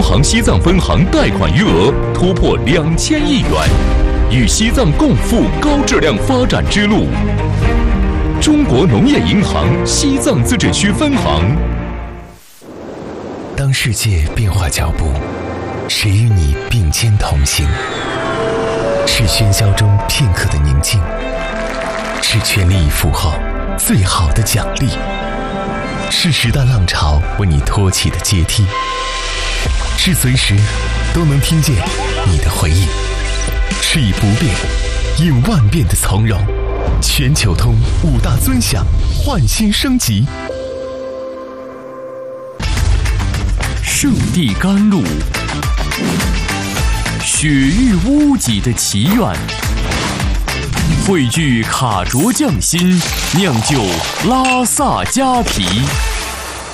农行西藏分行贷款余额突破2000亿元，与西藏共赴高质量发展之路。中国农业银行西藏自治区分行。 当世界变化脚步，谁与你并肩同行？是喧嚣中片刻的宁静，是全力以赴后最好的奖励，是时代浪潮为你托起的阶梯，是随时都能听见你的回应，是以不变应万变的从容。全球通5大尊享，焕新升级。 圣地甘露，雪域屋脊的祈愿，汇聚卡卓匠心，酿就拉萨加皮。